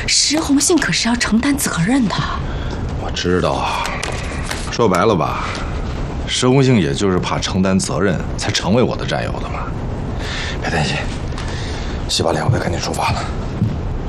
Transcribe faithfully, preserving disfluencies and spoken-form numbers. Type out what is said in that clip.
石红杏可是要承担责任的。 我知道，说白了吧，石红杏也就是怕承担责任才成为我的战友的嘛。别担心，洗把脸，我得赶紧出发了。